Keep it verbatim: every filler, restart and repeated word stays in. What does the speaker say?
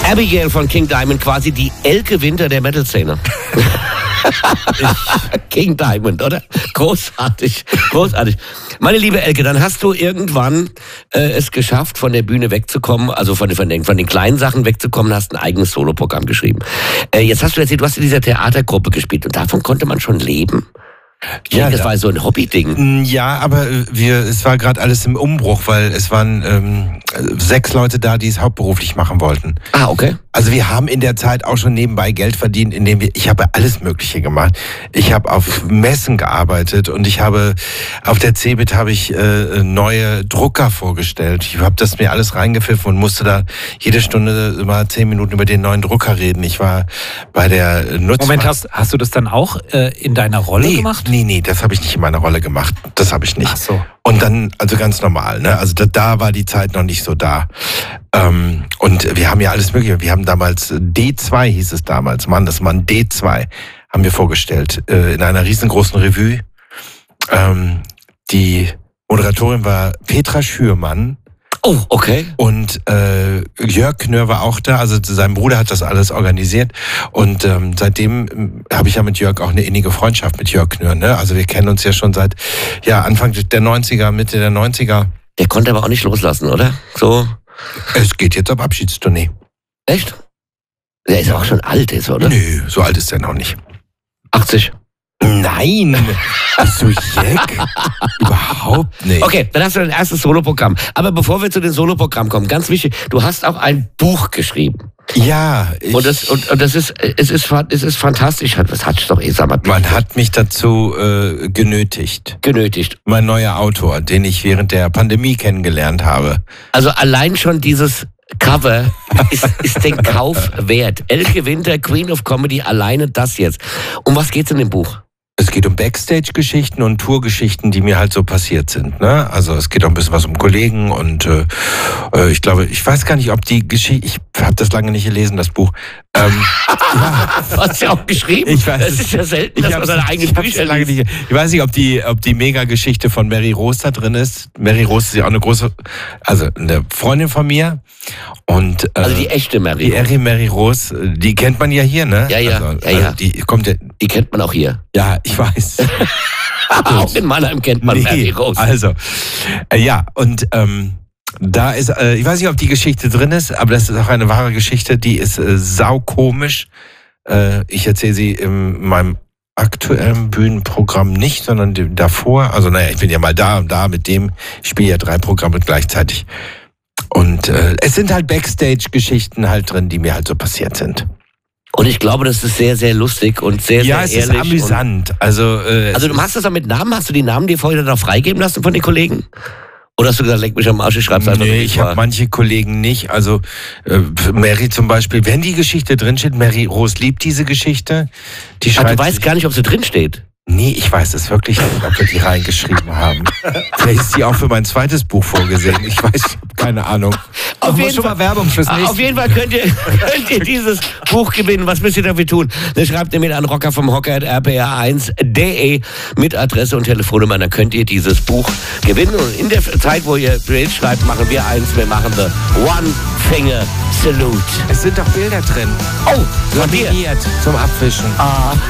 Abigail von King Diamond, quasi die Elke Winter der Metal-Szene. King Diamond, oder? Großartig, großartig. Meine liebe Elke, dann hast du irgendwann äh, es geschafft, von der Bühne wegzukommen, also von, von, den, von den kleinen Sachen wegzukommen, hast ein eigenes Soloprogramm geschrieben. Äh, jetzt hast du erzählt, du hast in dieser Theatergruppe gespielt und davon konnte man schon leben. Ja, denke, das war so ein Hobby-Ding. Ja, aber wir, es war gerade alles im Umbruch, weil es waren ähm, sechs Leute da, die es hauptberuflich machen wollten. Ah, okay. Also wir haben in der Zeit auch schon nebenbei Geld verdient, indem wir, ich habe alles Mögliche gemacht. Ich habe auf Messen gearbeitet und ich habe, auf der Cebit habe ich äh, neue Drucker vorgestellt. Ich habe das mir alles reingepfiffen und musste da jede Stunde immer zehn Minuten über den neuen Drucker reden. Ich war bei der Nutzung. Moment, hast, hast du das dann auch äh, in deiner Rolle nee, gemacht? Nee, nee, das habe ich nicht in meiner Rolle gemacht. Das habe ich nicht. Ach so. Und dann, also ganz normal, ne? Also da, da war die Zeit noch nicht so da. Ähm, und wir haben ja alles Mögliche. Wir haben damals, D zwei hieß es damals, Mann, das Mann, D zwei haben wir vorgestellt. Äh, in einer riesengroßen Revue. Ähm, die Moderatorin war Petra Schürmann. Oh, okay. Und äh, Jörg Knör war auch da, also sein Bruder hat das alles organisiert. Und ähm, seitdem ähm, habe ich ja mit Jörg auch eine innige Freundschaft mit Jörg Knör. Ne? Also wir kennen uns ja schon seit ja Anfang der neunziger, Mitte der neunziger. Der konnte aber auch nicht loslassen, oder? So. Es geht jetzt auf Abschiedstournee. Echt? Der ist ja auch schon alt, ist, oder? Nö, so alt ist der noch nicht. achtzig. Nein, bist du Jeck? Überhaupt nicht. Okay, dann hast du dein erstes Soloprogramm. Aber bevor wir zu den Soloprogrammen kommen, ganz wichtig, du hast auch ein Buch geschrieben. Ja. Ich und, das, und, und das ist, es ist, es ist fantastisch. Das hat doch eh, sag mal. Man hat mich dazu äh, genötigt. Genötigt. Mein neuer Autor, den ich während der Pandemie kennengelernt habe. Also allein schon dieses Cover ist, ist den Kauf wert. Elke Winter, Queen of Comedy, alleine das jetzt. Um was geht's in dem Buch? Es geht um Backstage-Geschichten und Tourgeschichten, die mir halt so passiert sind. Ne? Also es geht auch ein bisschen was um Kollegen und äh, ich glaube, ich weiß gar nicht, ob die Geschichte, ich habe das lange nicht gelesen, das Buch. Ähm, ja. Hast du ja auch geschrieben? Ich weiß, das ist ja selten, dass man seine eigenen Bücher liest. Nicht, ich weiß nicht, ob die, ob die Mega-Geschichte von Mary Rose da drin ist. Mary Rose ist ja auch eine große, also eine Freundin von mir. Und, äh, also die echte Mary Rose. Die Mary Rose, die kennt man ja hier, ne? Ja, ja, also, ja, ja. Also die, kommt ja, die kennt man auch hier. Ja, ich weiß. Auch in Mannheim kennt man nee, Mary Rose. Also, äh, ja, und ähm, da ist, äh, ich weiß nicht, ob die Geschichte drin ist, aber das ist auch eine wahre Geschichte, die ist äh, saukomisch. Äh, ich erzähle sie in meinem aktuellen Bühnenprogramm nicht, sondern davor. Also, naja, ich bin ja mal da und da mit dem, ich spiele ja drei Programme gleichzeitig. Und äh, es sind halt Backstage-Geschichten halt drin, die mir halt so passiert sind. Und ich glaube, das ist sehr, sehr lustig und sehr, ja, sehr ehrlich. Ja, es ist amüsant. Also, äh, also du machst das auch mit Namen? Hast du die Namen dir vorher noch freigeben lassen von den Kollegen? Oder hast du gesagt, leck mich am Arsch, ich schreib's einfach Nee, ich habe manche Kollegen nicht. Also äh, Mary zum Beispiel, wenn die Geschichte drinsteht, Mary Rose liebt diese Geschichte. Die Ach, du weißt gar nicht, ob sie drinsteht? Nee, ich weiß es wirklich nicht, ob wir die reingeschrieben haben. Vielleicht ist die auch für mein zweites Buch vorgesehen. Ich weiß, ich habe keine Ahnung. Auf jeden, schon mal Werbung fürs nächste. Auf jeden Fall könnt ihr, könnt ihr dieses Buch gewinnen. Was müsst ihr dafür tun? Dann schreibt ihr mir an rocker vom Hocker at r p r eins punkt d e mit Adresse und Telefonnummer. Dann könnt ihr dieses Buch gewinnen. Und in der Zeit, wo ihr Mail schreibt, machen wir eins. Wir machen the One Finger Salute. Es sind doch Bilder drin. Oh, von dir. Zum Abwischen. Ah.